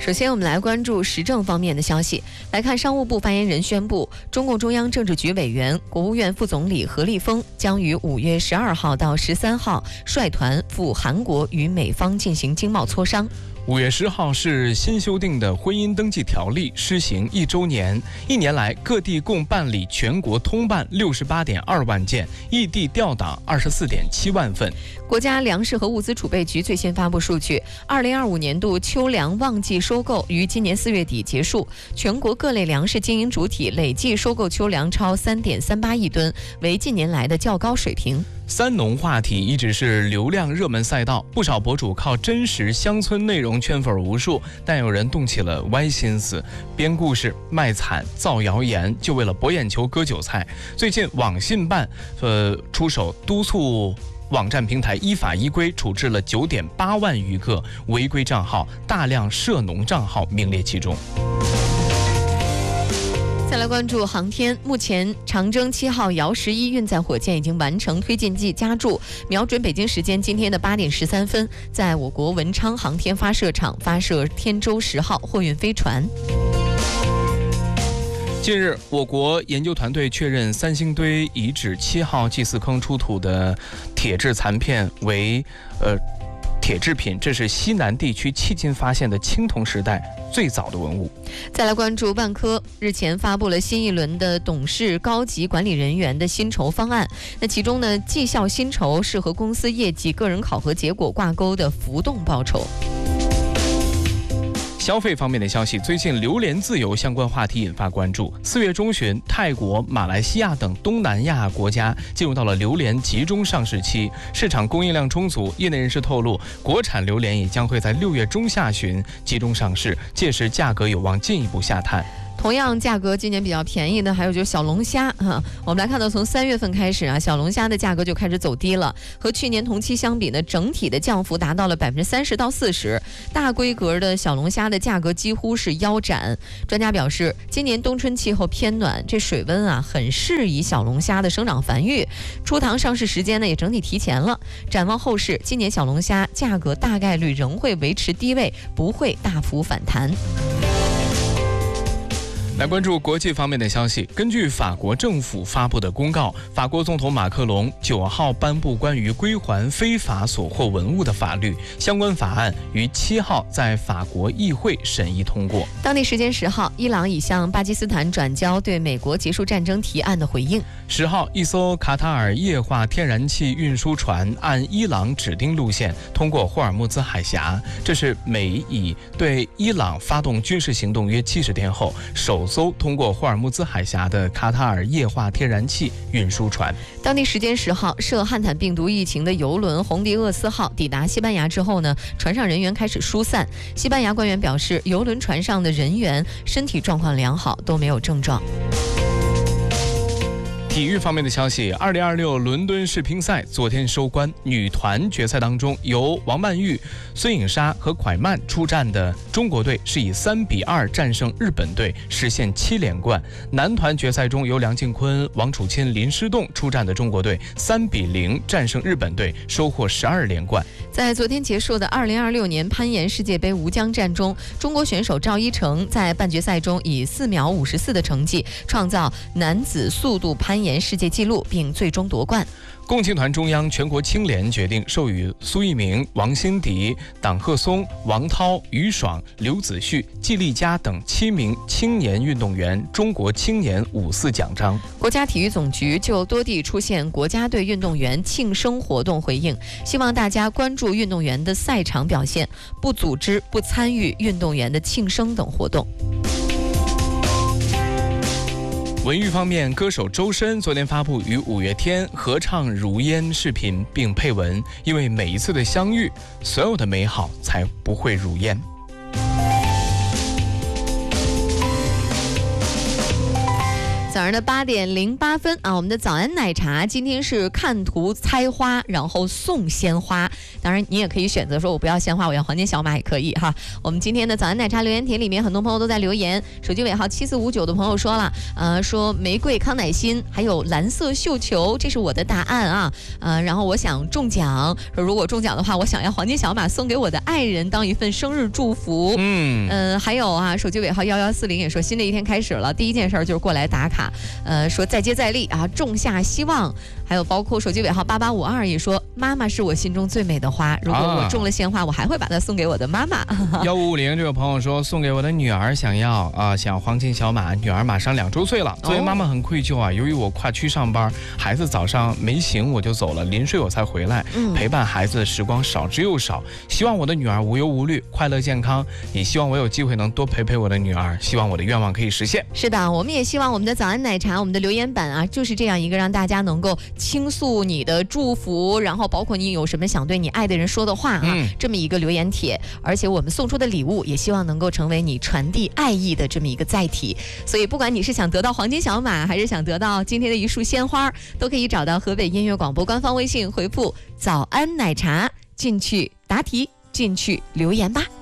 首先，我们来关注时政方面的消息。来看，商务部发言人宣布，中共中央政治局委员、国务院副总理何立峰将于5月12号到13号率团赴韩国与美方进行经贸磋商。 5月10号是新修订的婚姻登记条例施行1周年，一年来各地共办理全国通办68.2万件，异地调档24.7万份。 国家粮食和物资储备局最新发布数据，2025年度秋粮旺季收购于今年4月底结束，全国各类粮食经营主体累计收购秋粮超3.38亿吨，为近年来的较高水平。 三农话题一直是流量热门赛道，不少博主靠真实乡村内容圈粉无数，但有人动起了歪心思，编故事、卖惨、造谣言，就为了博眼球、割韭菜。最近网信办出手督促网站平台依法依规处置了9.8万余个违规账号，大量涉农账号名列其中。 再来关注航天，目前长征7号遥11运载火箭已经完成推进剂加注，瞄准北京时间今天的8点13分，在我国文昌航天发射场发射天舟10号货运飞船。 近日，我国研究团队确认三星堆遗址7号祭祀坑出土的铁质残片为铁制品，这是西南地区迄今发现的青铜时代最早的文物。 再来关注万科，日前发布了新一轮的董事高级管理人员的薪酬方案。那其中呢，绩效薪酬是和公司业绩、个人考核结果挂钩的浮动报酬。 消费方面的消息，最近榴莲自由相关话题引发关注。4月中旬，泰国、马来西亚等东南亚国家进入到了榴莲集中上市期，市场供应量充足。业内人士透露，国产榴莲也将会在6月中下旬集中上市，届时价格有望进一步下探。 同样价格今年比较便宜的还有就是小龙虾我们来看到从3月份开始小龙虾的价格就开始走低了，和去年同期相比呢，整体的降幅达到了30%到40%，大规格的小龙虾的价格几乎是腰斩。专家表示，今年冬春气候偏暖，这水温很适宜小龙虾的生长繁育，出塘上市时间呢也整体提前了。展望后市，今年小龙虾价格大概率仍会维持低位，不会大幅反弹。 来关注国际方面的消息。根据法国政府发布的公告，法国总统马克龙9号颁布关于归还非法所获文物的法律，相关法案于7号在法国议会审议通过。 当地时间10号，伊朗已向巴基斯坦转交对美国结束战争提案的回应。 10号，一艘卡塔尔液化天然气运输船按伊朗指定路线通过霍尔木兹海峡，这是美以对伊朗发动军事行动约70天后首艘通过霍尔木兹海峡的卡塔尔液化天然气运输船。 当地时间10号，涉汉坦病毒疫情的邮轮红迪厄斯号抵达西班牙之后呢，船上人员开始疏散。西班牙官员表示，邮轮船上的人员身体状况良好，都没有症状。 体育方面的消息，2026伦敦世乒赛昨天收官，女团决赛当中，由王曼玉、孙颖莎和蒯曼出战的中国队是以3-2战胜日本队，实现7连冠。男团决赛中，由梁靖昆、王楚钦、林诗栋出战的中国队3-0战胜日本队，收获12连冠。 在昨天结束的2026年攀岩世界杯吴江站中，中国选手赵一成在半决赛中以4秒54的成绩创造男子速度攀岩世界纪录，并最终夺冠。 共青团中央全国青联决定授予苏翊鸣、王欣迪、党鹤松、王涛、于爽、刘子旭、季丽佳等7名青年运动员中国青年5·4奖章。 国家体育总局就多地出现国家队运动员庆生活动回应，希望大家关注运动员的赛场表现，不组织、不参与运动员的庆生等活动。 文娱方面，歌手周深昨天发布与五月天合唱《如烟》视频，并配文：因为每一次的相遇，所有的美好才不会如烟。 早上的8点08分啊，我们的早安奶茶今天是看图猜花，然后送鲜花。当然，你也可以选择说我不要鲜花，我要黄金小马也可以哈。我们今天的早安奶茶留言帖里面，很多朋友都在留言。手机尾号7459的朋友说了，说玫瑰康乃馨还有蓝色绣球，这是我的答案啊。然后我想中奖，说如果中奖的话，我想要黄金小马送给我的爱人当一份生日祝福。还有啊，手机尾号1140也说新的一天开始了，第一件事就是过来打卡。说再接再厉啊，种下希望。还有包括手机尾号8852也说，妈妈是我心中最美的花，如果我种了鲜花，我还会把它送给我的妈妈。 1550这位朋友说，送给我的女儿，想要想黄金小马，女儿马上2周岁了，作为妈妈很愧疚啊。由于我跨区上班，孩子早上没醒我就走了，临睡我才回来，陪伴孩子的时光少之又少。希望我的女儿无忧无虑，快乐健康，也希望我有机会能多陪陪我的女儿，希望我的愿望可以实现。 是的，我们也希望我们的早安奶茶，我们的留言板啊，就是这样一个让大家能够倾诉你的祝福，然后包括你有什么想对你爱的人说的话啊，这么一个留言帖。而且我们送出的礼物也希望能够成为你传递爱意的这么一个载体。所以不管你是想得到黄金小马，还是想得到今天的一束鲜花，都可以找到河北音乐广播官方微信，回复早安奶茶进去答题，进去留言吧。